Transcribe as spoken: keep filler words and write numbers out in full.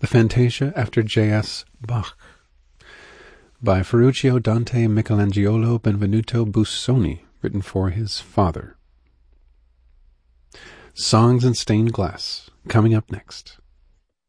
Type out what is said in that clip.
The Fantasia after J S Bach by Ferruccio Dante Michelangelo Benvenuto Busoni, written for his father. Songs in Stained Glass, coming up next.